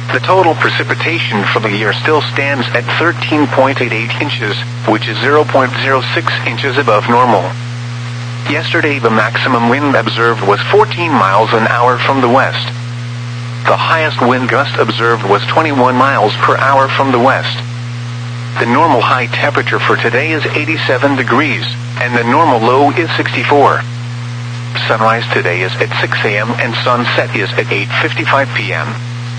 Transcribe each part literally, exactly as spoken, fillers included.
The total precipitation for the year still stands at thirteen point eight eight inches, which is zero point zero six inches above normal. Yesterday the maximum wind observed was fourteen miles an hour from the west. The highest wind gust observed was twenty-one miles per hour from the west. The normal high temperature for today is eighty-seven degrees, and the normal low is sixty-four. Sunrise today is at six a m and sunset is at eight fifty-five p m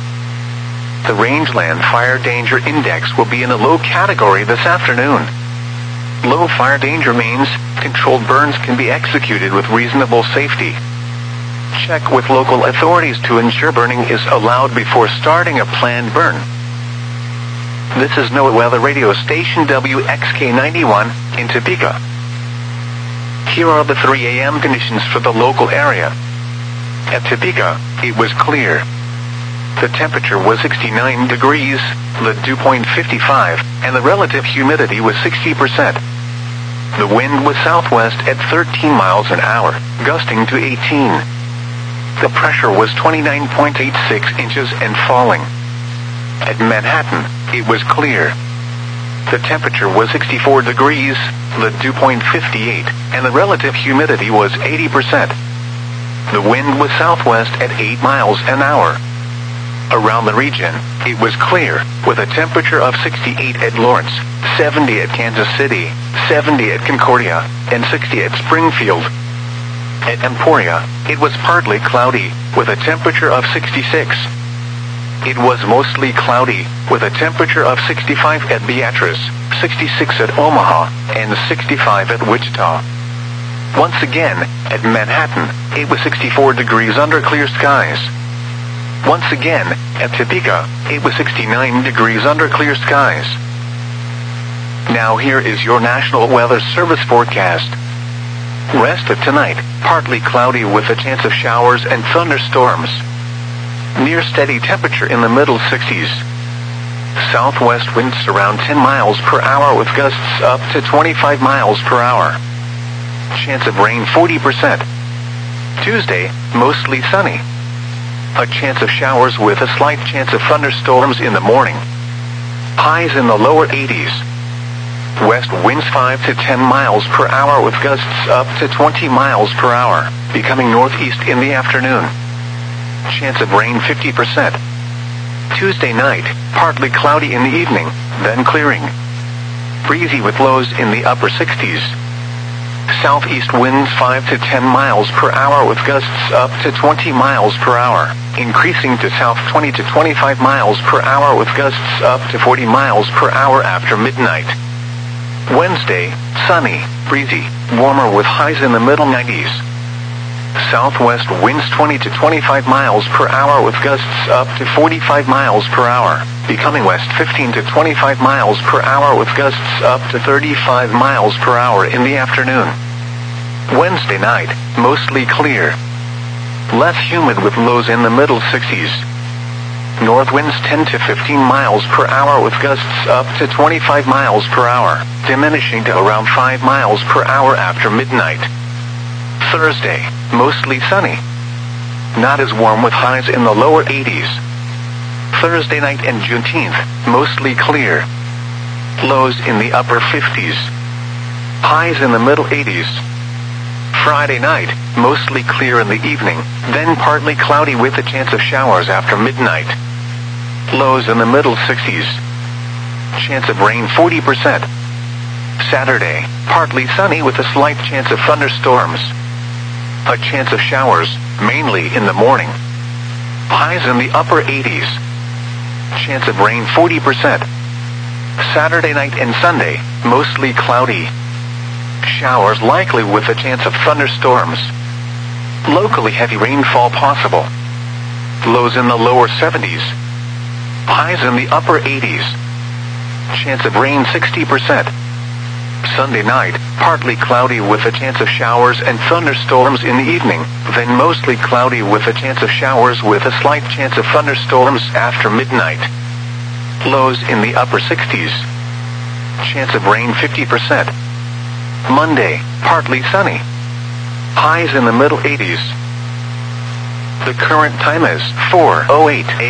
The Rangeland Fire Danger Index will be in a low category this afternoon. Low fire danger means controlled burns can be executed with reasonable safety. Check with local authorities to ensure burning is allowed before starting a planned burn. This is NOAA Weather Radio Station W X K ninety-one in Topeka. Here are the three a m conditions for the local area. At Topeka, it was clear. The temperature was sixty-nine degrees, the dew point fifty-five, and the relative humidity was sixty percent. The wind was southwest at thirteen miles an hour, gusting to eighteen. The pressure was twenty-nine point eight six inches and falling. At Manhattan, it was clear. The temperature was sixty-four degrees, the dew point fifty-eight, and the relative humidity was eighty percent. The wind was southwest at eight miles an hour. Around the region, it was clear, with a temperature of sixty-eight at Lawrence, seventy at Kansas City, seventy at Concordia, and sixty at Springfield. At Emporia, it was partly cloudy, with a temperature of sixty-six. It was mostly cloudy, with a temperature of sixty-five at Beatrice, sixty-six at Omaha, and sixty-five at Wichita. Once again, at Manhattan, it was sixty-four degrees under clear skies. Once again, at Topeka, it was sixty-nine degrees under clear skies. Now here is your National Weather Service forecast. Rest of tonight, partly cloudy with a chance of showers and thunderstorms. Near steady temperature in the middle sixties. Southwest winds around ten miles per hour with gusts up to twenty-five miles per hour. Chance of rain forty percent. Tuesday, mostly sunny. A chance of showers with a slight chance of thunderstorms in the morning. Highs in the lower eighties. West winds five to ten miles per hour with gusts up to twenty miles per hour, becoming northeast in the afternoon. Chance of rain fifty percent. Tuesday night, partly cloudy in the evening, then clearing. Breezy with lows in the upper sixties. Southeast winds five to ten miles per hour with gusts up to twenty miles per hour, increasing to south twenty to twenty-five miles per hour with gusts up to forty miles per hour after midnight. Wednesday, sunny, breezy, warmer with highs in the middle nineties. Southwest winds twenty to twenty-five miles per hour with gusts up to forty-five miles per hour, becoming west fifteen to twenty-five miles per hour with gusts up to thirty-five miles per hour in the afternoon. Wednesday night, mostly clear. Less humid with lows in the middle sixties. North winds ten to fifteen miles per hour with gusts up to twenty-five miles per hour, diminishing to around five miles per hour after midnight. Thursday, mostly sunny. Not as warm with highs in the lower eighties. Thursday night and Juneteenth, mostly clear. Lows in the upper fifties. Highs in the middle eighties. Friday night, mostly clear in the evening, then partly cloudy with a chance of showers after midnight. Lows in the middle sixties. Chance of rain forty percent. Saturday, partly sunny with a slight chance of thunderstorms. A chance of showers, mainly in the morning. Highs in the upper eighties. Chance of rain forty percent. Saturday night and Sunday, mostly cloudy. Showers likely with a chance of thunderstorms. Locally heavy rainfall possible. Lows in the lower seventies. Highs in the upper eighties. Chance of rain sixty percent. Sunday night, partly cloudy with a chance of showers and thunderstorms in the evening, then mostly cloudy with a chance of showers with a slight chance of thunderstorms after midnight. Lows in the upper sixties. Chance of rain fifty percent. Monday, partly sunny. Highs in the middle eighties. The current time is four oh eight a m